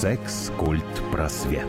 Секс-культ просвет.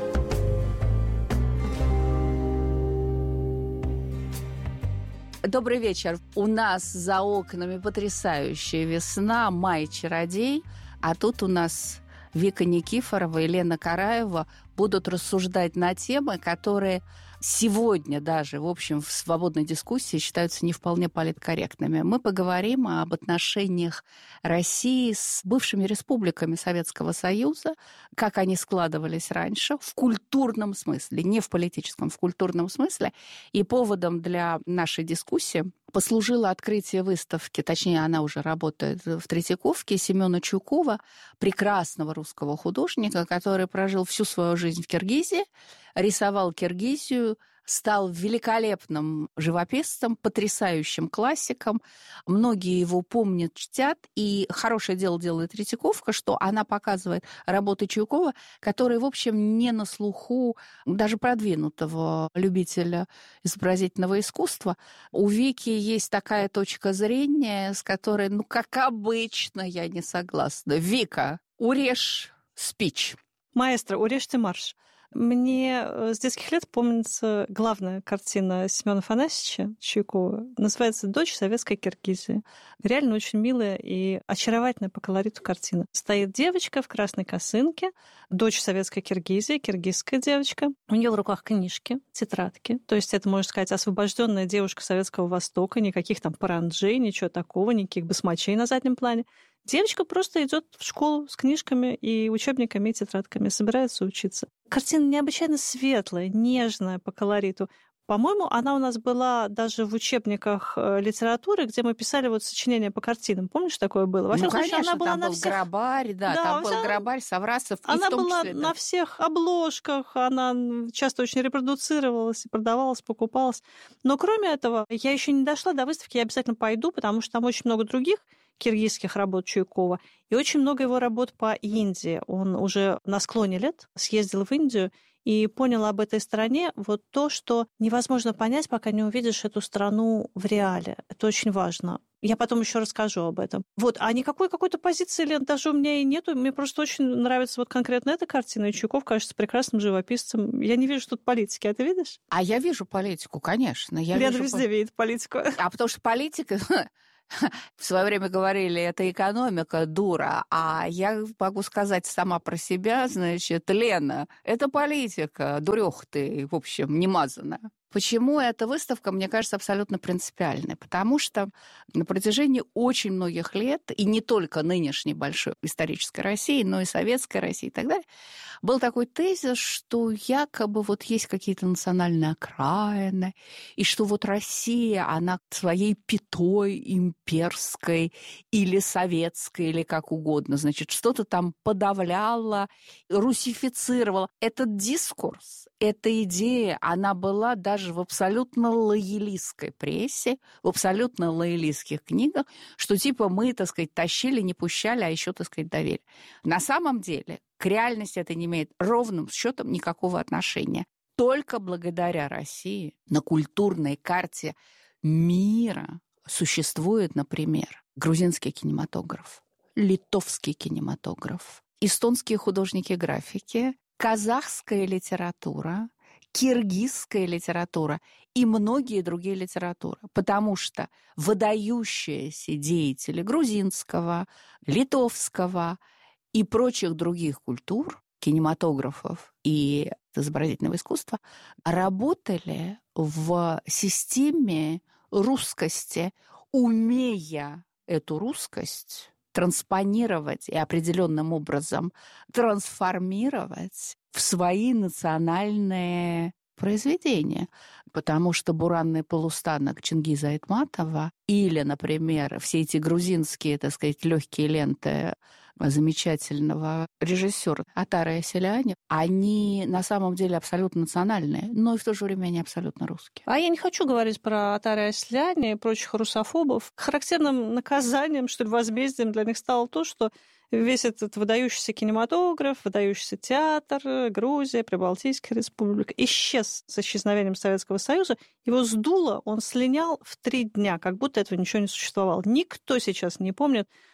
Добрый вечер. У нас за окнами потрясающая весна, май-чародей, а тут у нас Вика Никифорова и Лена Караева будут рассуждать на темы, которые сегодня даже, в общем, в свободной дискуссии считаются не вполне политкорректными. Мы поговорим об отношениях России с бывшими республиками Советского Союза, как они складывались раньше, в культурном смысле, не в политическом, в культурном смысле. И поводом для нашей дискуссии послужило открытие выставки, точнее, она уже работает в Третьяковке, Семёна Чуйкова, прекрасного русского художника, который прожил всю свою жизнь в Киргизии, рисовал Киргизию, стал великолепным живописцем, потрясающим классиком. Многие его помнят, чтят. И хорошее дело делает Третьяковка, что она показывает работы Чуйкова, которые, в общем, не на слуху даже продвинутого любителя изобразительного искусства. У Вики есть такая точка зрения, с которой, как обычно, я не согласна. Вика, урежь спич. Маэстро, урежьте марш. Мне с детских лет помнится главная картина Семёна Афанасьевича Чуйкова. Называется «Дочь советской Киргизии». Реально очень милая и очаровательная по колориту картина. Стоит девочка в красной косынке, дочь советской Киргизии, киргизская девочка. У нее в руках книжки, тетрадки. То есть это, можно сказать, освобожденная девушка Советского Востока, никаких там паранджей, ничего такого, никаких басмачей на заднем плане. Девочка просто идет в школу с книжками и учебниками, и тетрадками, собирается учиться. Картина необычайно светлая, нежная по колориту. По-моему, она у нас была даже в учебниках литературы, где мы писали сочинения по картинам. Помнишь, такое было? Во всяком случае, она была на всех... Грабарь, там был Грабарь, Саврасов. Она была на всех обложках, она часто очень репродуцировалась, продавалась, покупалась. Но кроме этого, я еще не дошла до выставки, я обязательно пойду, потому что там очень много других киргизских работ Чуйкова, и очень много его работ по Индии. Он уже на склоне лет съездил в Индию и понял об этой стране вот то, что невозможно понять, пока не увидишь эту страну в реале. Это очень важно. Я потом еще расскажу об этом. А никакой какой-то позиции, Лен, даже у меня и нету. Мне просто очень нравится конкретно эта картина, и Чуйков кажется прекрасным живописцем. Я не вижу тут политики, а ты видишь? А я вижу политику, конечно. Лена везде видит политику. А потому что политика... В свое время говорили, это экономика, дура. А я могу сказать сама про себя, значит, Лена, это политика, дурёх ты, в общем, немазанная. Почему эта выставка, мне кажется, абсолютно принципиальной? Потому что на протяжении очень многих лет, и не только нынешней большой исторической России, но и советской России и так далее, был такой тезис, что якобы есть какие-то национальные окраины, и что Россия, она своей пятой имперской или советской, или как угодно, значит, что-то там подавляла, русифицировала. Этот дискурс, эта идея, она была даже в абсолютно лоялистской прессе, в абсолютно лоялистских книгах, что мы, так сказать, тащили, не пущали, а еще, так сказать, давили. На самом деле к реальности это не имеет ровным счетом никакого отношения. Только благодаря России на культурной карте мира существует, например, грузинский кинематограф, литовский кинематограф, эстонские художники-графики, казахская литература, киргизская литература и многие другие литературы. Потому что выдающиеся деятели грузинского, литовского и прочих других культур, кинематографов и изобразительного искусства работали в системе русскости, умея эту русскость транспонировать и определенным образом трансформировать в свои национальные произведения. Потому что «Буранный полустанок» Чингиза Айтматова или, например, все эти грузинские, так сказать, легкие ленты замечательного режиссера Атара Яселяни, они на самом деле абсолютно национальные, но и в то же время они абсолютно русские. А я не хочу говорить про Атара Яселяни и прочих русофобов. Характерным наказанием, что ли, возмездием для них стало то, что весь этот выдающийся кинематограф, выдающийся театр, Грузия, Прибалтийская республика исчез с исчезновением Советского Союза. Его сдуло, он слинял в 3 дня, как будто этого ничего не существовало. Никто сейчас не помнит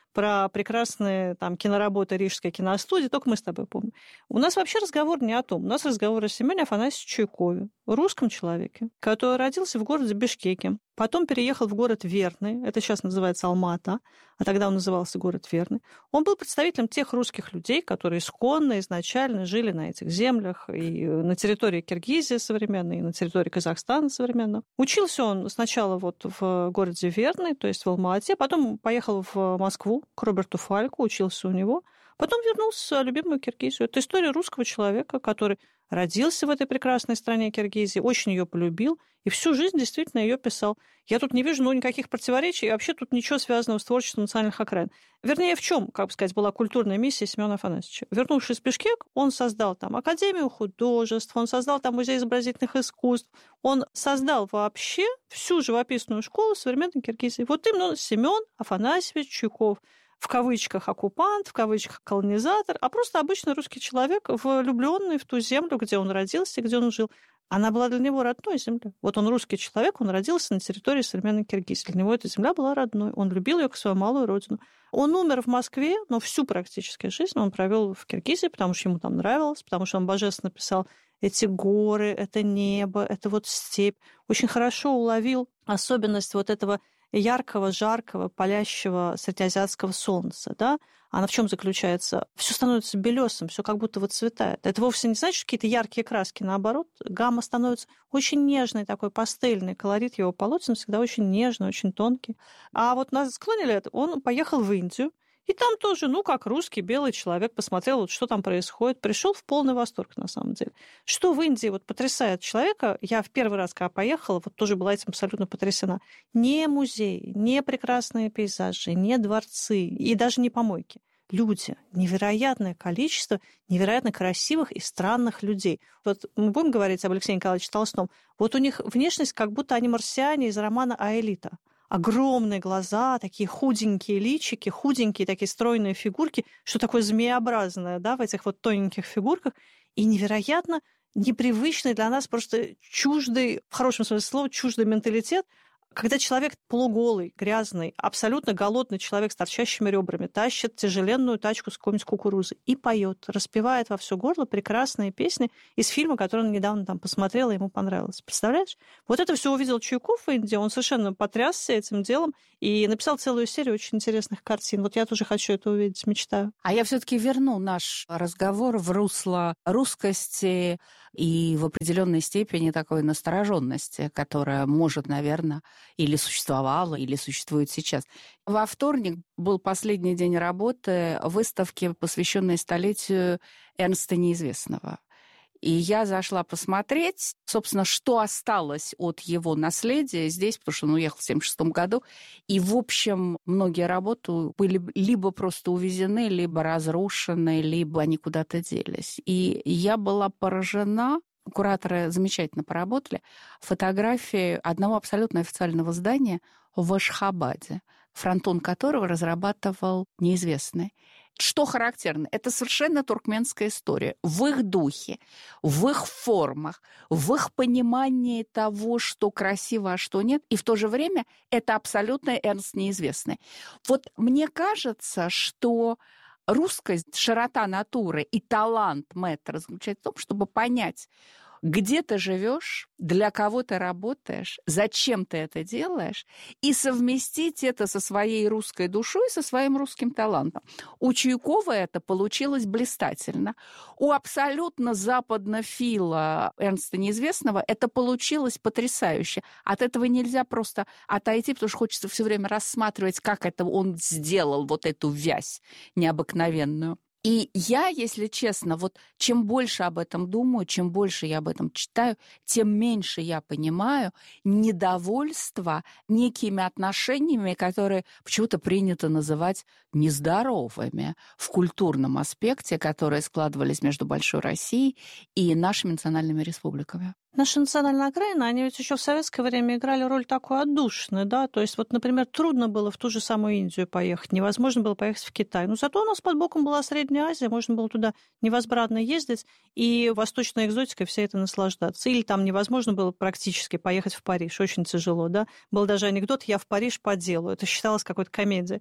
про прекрасные там киноработы Рижской киностудии, только мы с тобой помним. У нас вообще разговор не о том. У нас разговор о Семёне Афанасьевиче Чуйкове, русском человеке, который родился в городе Бишкеке, потом переехал в город Верный, это сейчас называется Алма-Ата, а тогда он назывался город Верный. Он был представителем тех русских людей, которые исконно, изначально жили на этих землях и на территории Киргизии современной, и на территории Казахстана современного. Учился он сначала вот в городе Верный, то есть в Алма-Ате, потом поехал в Москву к Роберту Фальку, учился у него, потом вернулся в любимую Киргизию. Это история русского человека, который родился в этой прекрасной стране Киргизии, очень ее полюбил и всю жизнь действительно ее писал. Я тут не вижу никаких противоречий, и вообще тут ничего связанного с творчеством национальных окраин. Вернее, в чем, как бы сказать, была культурная миссия Семёна Афанасьевича? Вернувшись в Бишкек, он создал там Академию художеств, он создал там Музей изобразительных искусств, он создал вообще всю живописную школу современной Киргизии. Вот именно Семён Афанасьевич Чуйков. В кавычках оккупант, в кавычках колонизатор, а просто обычный русский человек, влюбленный в ту землю, где он родился, где он жил. Она была для него родной землей. Вот он русский человек, он родился на территории современной Киргизии. Для него эта земля была родной. Он любил ее как свою малую родину. Он умер в Москве, но всю практически жизнь он провел в Киргизии, потому что ему там нравилось, потому что он божественно писал эти горы, это небо, это вот степь. Очень хорошо уловил особенность вот этого яркого, жаркого, палящего среднеазиатского солнца, да? Она в чем заключается? Все становится белесым, все как будто выцветает. Это вовсе не значит, что какие-то яркие краски, наоборот, гамма становится очень нежной, такой пастельный, колорит его полотен всегда очень нежный, очень тонкий. А вот на склоне лет он поехал в Индию, и там тоже, как русский белый человек, посмотрел, вот что там происходит, пришел в полный восторг, на самом деле. Что в Индии вот потрясает человека, я в первый раз, когда поехала, вот тоже была этим абсолютно потрясена. Не музей, не прекрасные пейзажи, не дворцы и даже не помойки. Люди, невероятное количество невероятно красивых и странных людей. Вот мы будем говорить об Алексее Николаевиче Толстом, вот у них внешность, как будто они марсиане из романа «Аэлита». Огромные глаза, такие худенькие личики, худенькие такие стройные фигурки, что такое змееобразное, да, в этих вот тоненьких фигурках, и невероятно непривычный для нас, просто чуждый, в хорошем смысле слова, чуждый менталитет, когда человек полуголый, грязный, абсолютно голодный человек с торчащими ребрами тащит тяжеленную тачку с какой-нибудь кукурузы и поет, распевает во все горло прекрасные песни из фильма, который он недавно там посмотрел, и ему понравилось. Представляешь? Вот это все увидел Чуйков в Индии, он совершенно потрясся этим делом и написал целую серию очень интересных картин. Вот я тоже хочу это увидеть, мечтаю. А я все-таки верну наш разговор в русло русскости и в определенной степени такой настороженности, которая может, наверное, или существовала, или существует сейчас. Во вторник был последний день работы выставки, посвященной столетию Эрнста Неизвестного. И я зашла посмотреть, собственно, что осталось от его наследия здесь, потому что он уехал в 1976 году. И, в общем, многие работы были либо просто увезены, либо разрушены, либо они куда-то делись. И я была поражена. Кураторы замечательно поработали. Фотографии одного абсолютно официального здания в Ашхабаде, фронтон которого разрабатывал неизвестный. Что характерно? Это совершенно туркменская история. В их духе, в их формах, в их понимании того, что красиво, а что нет. И в то же время это абсолютно Эрнст Неизвестный. Вот мне кажется, что русскость, широта натуры и талант мэтра заключается в том, чтобы понять, где ты живешь, для кого ты работаешь, зачем ты это делаешь, и совместить это со своей русской душой, со своим русским талантом. У Чуйкова это получилось блистательно. У абсолютно западнофила Эрнста Неизвестного это получилось потрясающе. От этого нельзя просто отойти, потому что хочется все время рассматривать, как это он сделал, вот эту вязь необыкновенную. И я, если честно, вот чем больше об этом думаю, чем больше я об этом читаю, тем меньше я понимаю недовольство некими отношениями, которые почему-то принято называть нездоровыми в культурном аспекте, которые складывались между Большой Россией и нашими национальными республиками. Наши национальные окраины, они ведь еще в советское время играли роль такой отдушины, да, то есть вот, например, трудно было в ту же самую Индию поехать, невозможно было поехать в Китай, но зато у нас под боком была Средняя Азия, можно было туда невозбранно ездить и восточной экзотикой все это наслаждаться. Или там невозможно было практически поехать в Париж, очень тяжело, да. Был даже анекдот «я в Париж по делу», это считалось какой-то комедией.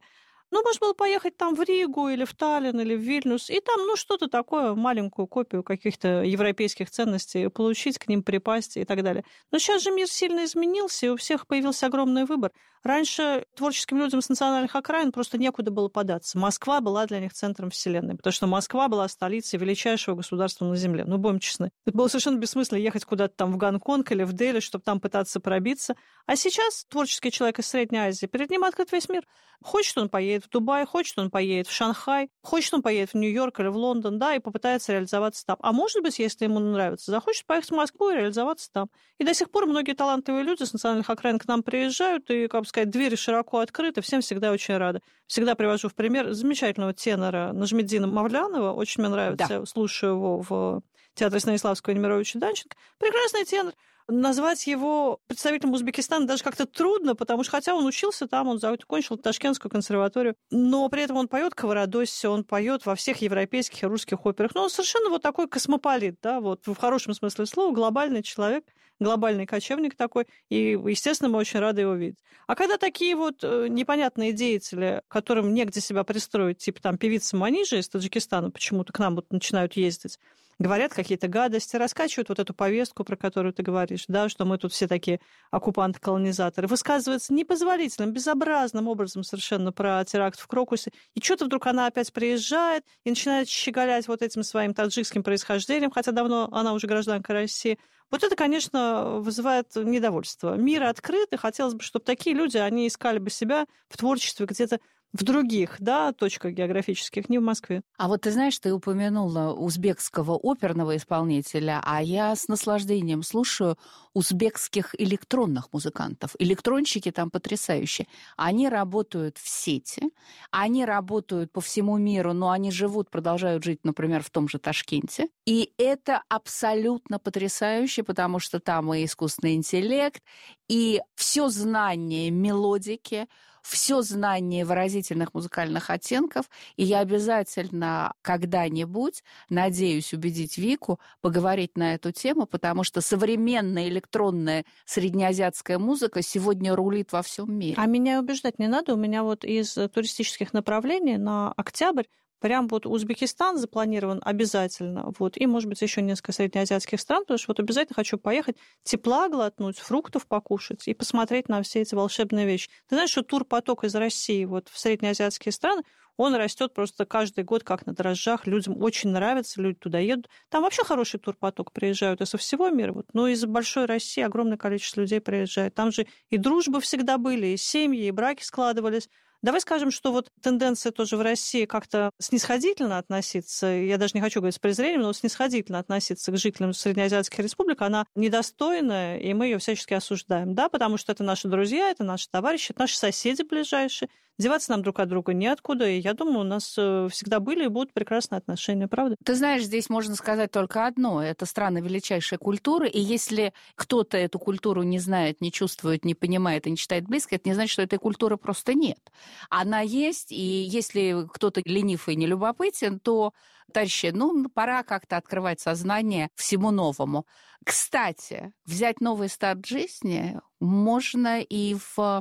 Ну, можно было поехать там в Ригу или в Таллин или в Вильнюс, и там, ну, что-то такое, маленькую копию каких-то европейских ценностей получить, к ним припасть и так далее. Но сейчас же мир сильно изменился, и у всех появился огромный выбор. Раньше творческим людям с национальных окраин просто некуда было податься. Москва была для них центром вселенной, потому что Москва была столицей величайшего государства на Земле. Ну, будем честны. Это было совершенно бессмысленно ехать куда-то там в Гонконг или в Дели, чтобы там пытаться пробиться. А сейчас творческий человек из Средней Азии, перед ним открыт весь мир. Хочет он поедет в Дубай, хочет он поедет в Шанхай, хочет он поедет в Нью-Йорк или в Лондон, да, и попытается реализоваться там. А может быть, если ему нравится, захочет поехать в Москву и реализоваться там. И до сих пор многие талантливые люди с национальных окраин к нам приезжают, и, как бы сказать, двери широко открыты, всем всегда очень рады. Всегда привожу в пример замечательного тенора Нажмеддина Мавлянова, очень мне нравится, Да. Слушаю его в театре Станиславского и Немировича Данченко. Прекрасный тенор. Назвать его представителем Узбекистана даже как-то трудно, потому что, хотя он учился там, он закончил Ташкентскую консерваторию, но при этом он поет Каварадосе, он поет во всех европейских и русских операх. Но он совершенно вот такой космополит, да, вот в хорошем смысле слова, глобальный человек, глобальный кочевник такой, и, естественно, мы очень рады его видеть. А когда такие вот непонятные деятели, которым негде себя пристроить, типа там певица Манижа из Таджикистана почему-то к нам вот начинают ездить, говорят какие-то гадости, раскачивают вот эту повестку, про которую ты говоришь, да, что мы тут все такие оккупанты-колонизаторы, высказывается непозволительным, безобразным образом совершенно про теракт в Крокусе, и что-то вдруг она опять приезжает и начинает щеголять вот этим своим таджикским происхождением, хотя давно она уже гражданка России. Вот это, конечно, вызывает недовольство. Мир открыт, и хотелось бы, чтобы такие люди, они искали бы себя в творчестве где-то в других, да, точках географических, не в Москве. А вот ты знаешь, ты упомянула узбекского оперного исполнителя, а я с наслаждением слушаю узбекских электронных музыкантов. Электронщики там потрясающие. Они работают в сети, они работают по всему миру, но они живут, продолжают жить, например, в том же Ташкенте. И это абсолютно потрясающе, потому что там и искусственный интеллект, и все знание мелодики, все знание выразительных музыкальных оттенков, и я обязательно когда-нибудь надеюсь убедить Вику поговорить на эту тему, потому что современная электронная среднеазиатская музыка сегодня рулит во всем мире. А меня убеждать не надо. У меня вот из туристических направлений на октябрь прям вот Узбекистан запланирован обязательно, вот, и, может быть, еще несколько среднеазиатских стран, потому что вот обязательно хочу поехать, тепла глотнуть, фруктов покушать и посмотреть на все эти волшебные вещи. Ты знаешь, что турпоток из России вот в среднеазиатские страны, он растет просто каждый год как на дрожжах, людям очень нравится, люди туда едут. Там вообще хороший турпоток, приезжают и со всего мира, вот. Но из большой России огромное количество людей приезжает. Там же и дружбы всегда были, и семьи, и браки складывались. Давай скажем, что вот тенденция тоже в России как-то снисходительно относиться, я даже не хочу говорить с презрением, но снисходительно относиться к жителям Среднеазиатских республик, она недостойная, и мы ее всячески осуждаем, да, потому что это наши друзья, это наши товарищи, это наши соседи ближайшие, деваться нам друг от друга неоткуда, и я думаю, у нас всегда были и будут прекрасные отношения, правда? Ты знаешь, здесь можно сказать только одно. Это страна величайшей культуры, и если кто-то эту культуру не знает, не чувствует, не понимает и не считает близкой, это не значит, что этой культуры просто нет. Она есть, и если кто-то ленив и нелюбопытен, то, товарищи, пора как-то открывать сознание всему новому. Кстати, взять новый старт жизни можно и в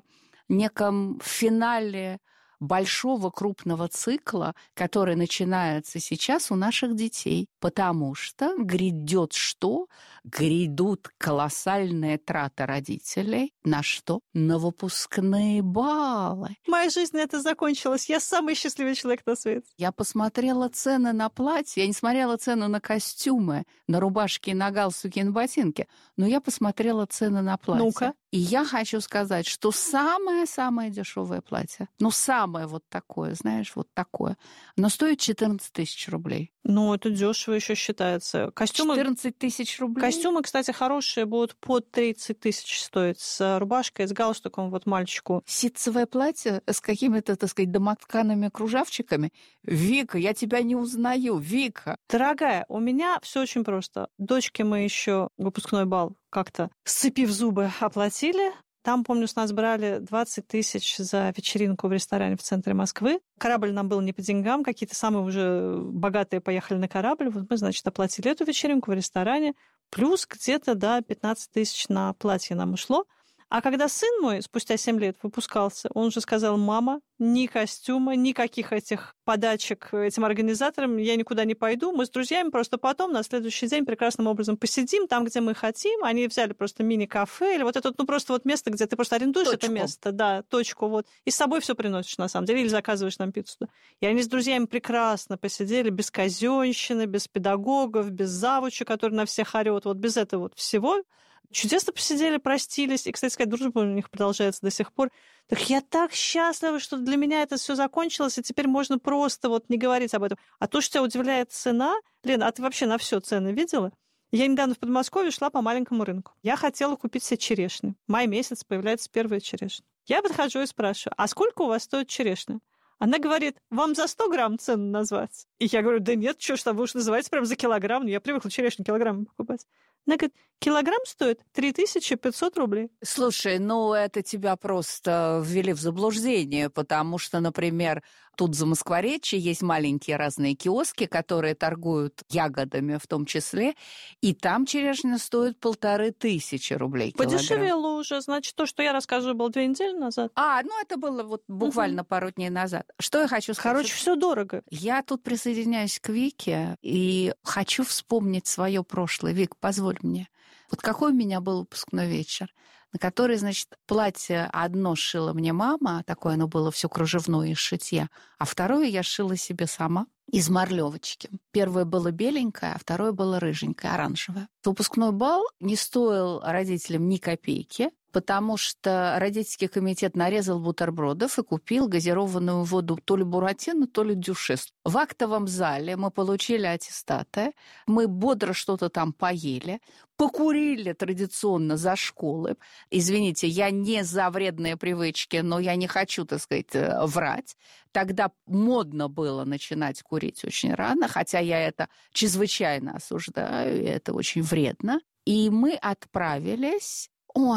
неком финале большого крупного цикла, который начинается сейчас у наших детей. Потому что грядет что? Грядут колоссальные траты родителей. На что? На выпускные баллы. Моя жизнь на это закончилась. Я самый счастливый человек на свете. Я посмотрела цены на платья. Я не смотрела цены на костюмы, на рубашки, на галстуки и на ботинки. Но я посмотрела цены на платья. Ну-ка. И я хочу сказать, что самое-самое дешевое платье, самое вот такое, знаешь, вот такое, оно стоит 14 тысяч рублей. Ну, это дешево еще считается. Костюмы... 14 тысяч рублей? Костюмы, кстати, хорошие будут под 30 тысяч стоить. С рубашкой, с галстуком вот мальчику. Ситцевое платье с какими-то, так сказать, домоткаными кружавчиками. Вика, я тебя не узнаю, Вика. Дорогая, у меня все очень просто. Дочке мы еще выпускной бал как-то, сцепив зубы, оплатили. Там, помню, с нас брали 20 тысяч за вечеринку в ресторане в центре Москвы. Корабль нам был не по деньгам, какие-то самые уже богатые поехали на корабль. Вот мы, значит, оплатили эту вечеринку в ресторане. Плюс где-то, 15 тысяч на платье нам ушло. А когда сын мой спустя 7 лет выпускался, он же сказал: мама, ни костюма, никаких этих подачек этим организаторам, я никуда не пойду, мы с друзьями просто потом на следующий день прекрасным образом посидим там, где мы хотим. Они взяли просто мини-кафе или вот это, ну, просто вот место, где ты просто арендуешь это место, да, точку, вот, и с собой все приносишь, на самом деле, или заказываешь нам пиццу. И они с друзьями прекрасно посидели, без казёнщины, без педагогов, без завуча, который на всех орёт, вот без этого вот всего. Чудесно посидели, простились. И, кстати сказать, дружба у них продолжается до сих пор. Так я так счастлива, что для меня это все закончилось, и теперь можно просто вот не говорить об этом. А то, что тебя удивляет цена... Лена, а ты вообще на все цены видела? Я недавно в Подмосковье шла по маленькому рынку. Я хотела купить себе черешню. Май месяц появляется первая черешня. Я подхожу и спрашиваю: а сколько у вас стоит черешня? Она говорит: вам за 100 грамм цену назвать? И я говорю: да нет, что ж там, вы уж называете прям за килограмм. Я привыкла черешню килограмм покупать. Она говорит: килограмм стоит 3500 рублей. Слушай, ну это тебя просто ввели в заблуждение, потому что, например, тут за Москворечье есть маленькие разные киоски, которые торгуют ягодами в том числе, и там черешня стоит 1500 рублей килограмм. Подешевело уже, значит, то, что я рассказывала, было 2 недели назад. Ну это было вот буквально пару дней назад. Что я хочу сказать? Короче, все дорого. Я тут присоединяюсь к Вике и хочу вспомнить свое прошлое. Вик, позволь мне. Вот какой у меня был выпускной вечер, на который, значит, платье одно шила мне мама, такое оно было все кружевное из шитья, а второе я шила себе сама из марлёвочки. Первое было беленькое, а второе было рыженькое, оранжевое. Выпускной бал не стоил родителям ни копейки, потому что родительский комитет нарезал бутербродов и купил газированную воду то ли Буратино, то ли Дюшес. В актовом зале мы получили аттестаты, мы бодро что-то там поели, покурили традиционно за школы. Извините, я не за вредные привычки, но я не хочу, так сказать, врать. Тогда модно было начинать курить очень рано, хотя я это чрезвычайно осуждаю, и это очень вредно. И мы отправились...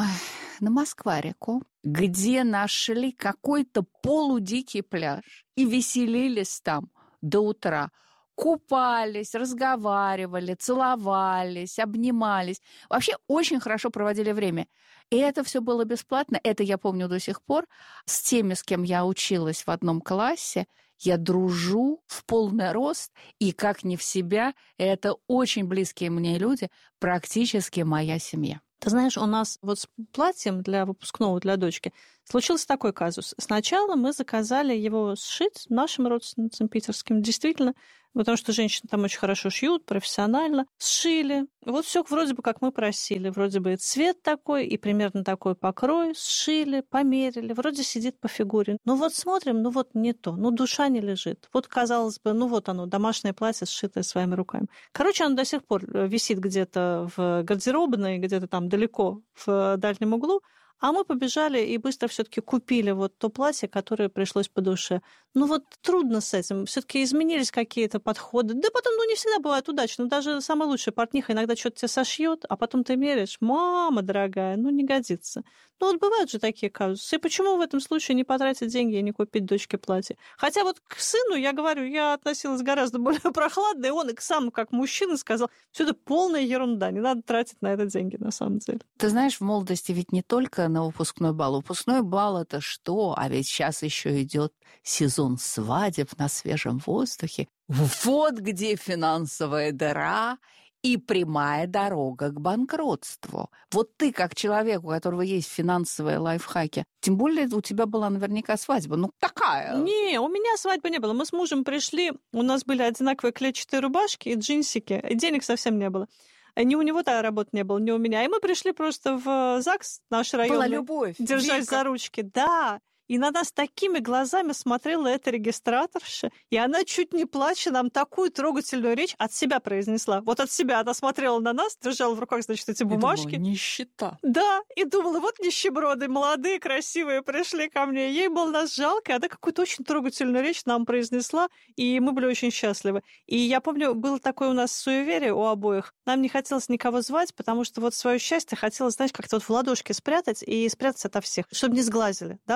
на Москва-реку, где нашли какой-то полудикий пляж и веселились там до утра. Купались, разговаривали, целовались, обнимались. Вообще очень хорошо проводили время. И это все было бесплатно. Это я помню до сих пор. С теми, с кем я училась в одном классе, я дружу в полный рост, и как не в себя, это очень близкие мне люди, практически моя семья. Ты знаешь, у нас вот с платьем для выпускного для дочки случился такой казус. Сначала мы заказали его сшить нашим родственницам питерским. Действительно, потому что женщины там очень хорошо шьют, профессионально. Сшили. Вот все вроде бы как мы просили. Вроде бы и цвет такой, и примерно такой покрой. Сшили, померили. Вроде сидит по фигуре. Ну вот смотрим, ну вот не то. Ну душа не лежит. Вот, казалось бы, ну вот оно, домашнее платье, сшитое своими руками. Короче, оно до сих пор висит где-то в гардеробной, где-то там далеко в дальнем углу. А мы побежали и быстро все-таки купили вот то платье, которое пришлось по душе. Ну вот трудно с этим. Все-таки изменились какие-то подходы. Да потом, не всегда бывает удачно. Даже самая лучшая портниха иногда что-то тебе сошьет, а потом ты меряешь: мама дорогая, не годится. Вот бывают же такие казусы. И почему в этом случае не потратить деньги и не купить дочке платье? Хотя вот к сыну, я говорю, я относилась гораздо более прохладно, и он и сам, как мужчина, сказал: все это полная ерунда, не надо тратить на это деньги на самом деле. Ты знаешь, в молодости ведь не только на выпускной бал. Выпускной бал — это что? А ведь сейчас еще идет сезон свадеб на свежем воздухе. Вот где финансовая дыра и прямая дорога к банкротству. Вот ты, как человек, у которого есть финансовые лайфхаки, тем более у тебя была наверняка свадьба. Такая. Не, у меня свадьбы не было. Мы с мужем пришли, у нас были одинаковые клетчатые рубашки и джинсики, и денег совсем не было. Ни у него тогда работы не было, ни у меня. И мы пришли просто в ЗАГС, наш район. Была любовь. Держась за ручки. Да. И на нас такими глазами смотрела эта регистраторша, и она, чуть не плача, нам такую трогательную речь от себя произнесла. Вот от себя она смотрела на нас, держала в руках, значит, эти бумажки. И думала: нищета. Да, и думала: вот нищеброды, молодые, красивые, пришли ко мне. Ей было нас жалко, и она какую-то очень трогательную речь нам произнесла, и мы были очень счастливы. И я помню, было такое у нас суеверие у обоих. Нам не хотелось никого звать, потому что вот свое счастье хотелось, знаешь, как-то вот в ладошке спрятать и спрятаться ото всех, чтобы не сглазили, да, вот как говорят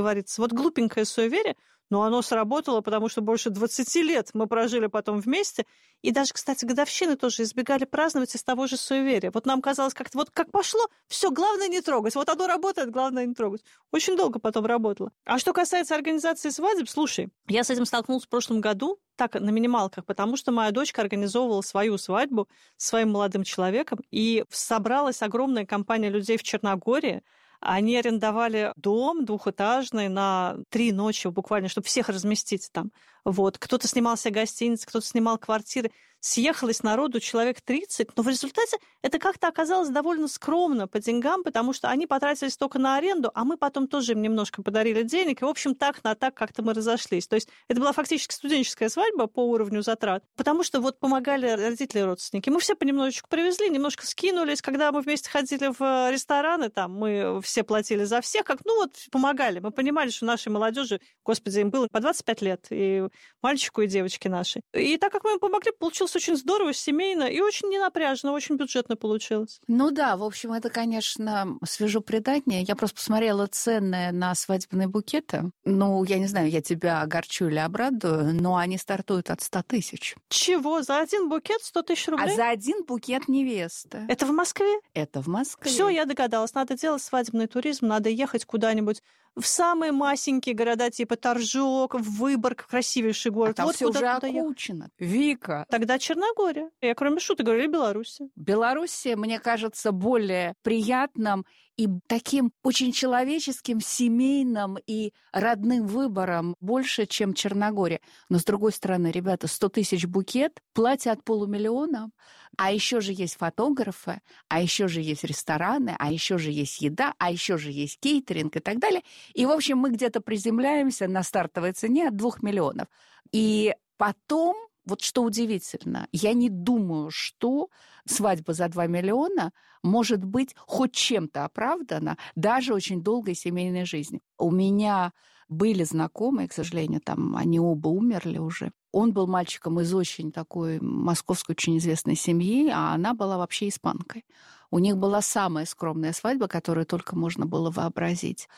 говорится. Вот глупенькое суеверие, но оно сработало, потому что больше 20 лет мы прожили потом вместе. И даже, кстати, годовщины тоже избегали праздновать из того же суеверия. Вот нам казалось, как-то вот как пошло, все, главное не трогать. Вот оно работает, главное не трогать. Очень долго потом работало. А что касается организации свадеб, слушай, я с этим столкнулась в прошлом году, так, на минималках, потому что моя дочка организовывала свою свадьбу с своим молодым человеком, и собралась огромная компания людей в Черногории. Они арендовали дом двухэтажный на 3 ночи буквально, чтобы всех разместить там. Вот. Кто-то снимал себе гостиницы, кто-то снимал квартиры. Съехалось народу человек 30, но в результате это как-то оказалось довольно скромно по деньгам, потому что они потратились только на аренду, а мы потом тоже им немножко подарили денег, и, в общем, так на так как-то мы разошлись. То есть это была фактически студенческая свадьба по уровню затрат, потому что вот помогали родители и родственники. Мы все понемножечку привезли, немножко скинулись. Когда мы вместе ходили в рестораны, там мы все платили за всех, как, ну вот, помогали. Мы понимали, что нашей молодежи, господи, им было по 25 лет, и мальчику, и девочке нашей. И так как мы им помогли, получилось очень здорово, семейно и очень ненапряжно, очень бюджетно получилось. Ну да, в общем, это, конечно, свежепредание. Я просто посмотрела цены на свадебные букеты. Ну, я не знаю, я тебя огорчу или обрадую, но они стартуют от 100 тысяч. Чего? За один букет 100 тысяч рублей? А за один букет невесты. Это в Москве? Это в Москве. Все, я догадалась. Надо делать свадебный туризм, надо ехать куда-нибудь в самые масенькие города, типа Торжок, Выборг, красивейший город. А там вот все уже куда окучено. Вика. Тогда Черногория. Я, кроме шуток, говорю, Беларусь. Белоруссия, мне кажется, более приятным и таким очень человеческим, семейным и родным выбором больше, чем Черногория. Но, с другой стороны, ребята, 100 тысяч букет, платье от 500 000, а еще же есть фотографы, а еще же есть рестораны, а еще же есть еда, а еще же есть кейтеринг и так далее. И, в общем, мы где-то приземляемся на стартовой цене от 2 миллионов. И потом, вот что удивительно, я не думаю, что свадьба за 2 миллиона может быть хоть чем-то оправдана даже очень долгой семейной жизни. У меня были знакомые, к сожалению, там они оба умерли уже. Он был мальчиком из очень такой московской, очень известной семьи, а она была вообще испанкой. У них была самая скромная свадьба, которую только можно было вообразить.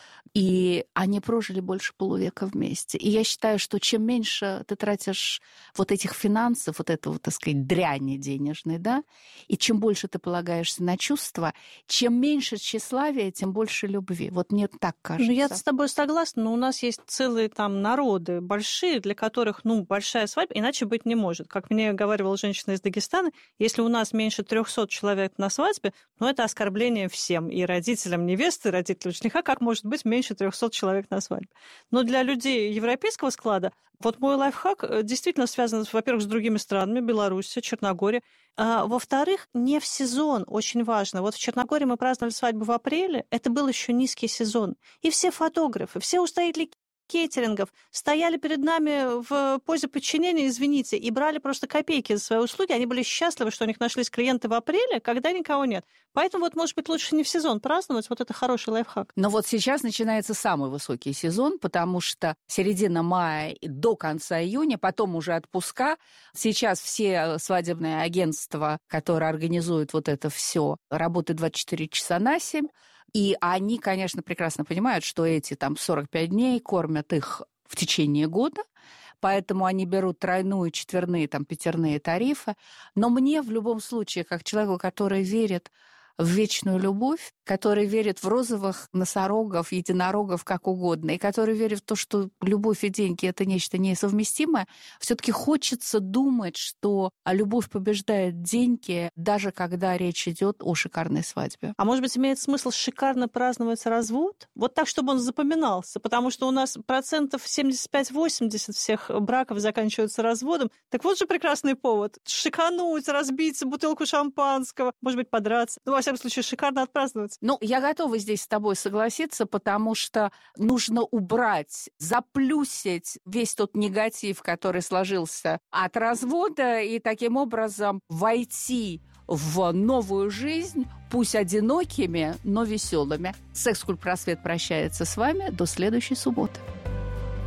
И они прожили больше полувека вместе. И я считаю, что чем меньше ты тратишь вот этих финансов, вот этого, так сказать, дряни денежной, да, и чем больше ты полагаешься на чувства, чем меньше тщеславия, тем больше любви. Вот мне так кажется. Ну, я с тобой согласна, но у нас есть целые там народы большие, для которых, большая свадьба иначе быть не может. Как мне говорила женщина из Дагестана, если у нас меньше 300 человек на свадьбе, это оскорбление всем, и родителям невесты, и родителям жениха, как может быть меньше 300 человек на свадьбе. Но для людей европейского склада вот мой лайфхак действительно связан, во-первых, с другими странами, Белоруссия, Черногория. Во-вторых, не в сезон, очень важно. Вот в Черногории мы праздновали свадьбу в апреле, это был еще низкий сезон. И все фотографы, все устроители кейтерингов стояли перед нами в позе подчинения, извините, и брали просто копейки за свои услуги. Они были счастливы, что у них нашлись клиенты в апреле, когда никого нет. Поэтому может быть, лучше не в сезон праздновать. Вот это хороший лайфхак. Но вот сейчас начинается самый высокий сезон, потому что середина мая до конца июня, потом уже отпуска. Сейчас все свадебные агентства, которые организуют вот это все, работают 24 часа на 7. И они, конечно, прекрасно понимают, что эти 45 дней кормят их в течение года, поэтому они берут тройную, четверные, пятерные тарифы. Но мне в любом случае, как человеку, который верит в вечную любовь, который верит в розовых носорогов, единорогов, как угодно, и который верит в то, что любовь и деньги – это нечто несовместимое, все-таки хочется думать, что любовь побеждает деньги, даже когда речь идет о шикарной свадьбе. А может быть, имеет смысл шикарно праздновать развод? Вот так, чтобы он запоминался, потому что у нас 75-80% всех браков заканчиваются разводом. Так вот же прекрасный повод. Шикануть, разбить бутылку шампанского, может быть, подраться. Во всяком случае, шикарно отпраздновать. Я готова здесь с тобой согласиться, потому что нужно убрать, заплюсить весь тот негатив, который сложился от развода, и таким образом войти в новую жизнь, пусть одинокими, но веселыми. Секс-Культ Просвет прощается с вами до следующей субботы.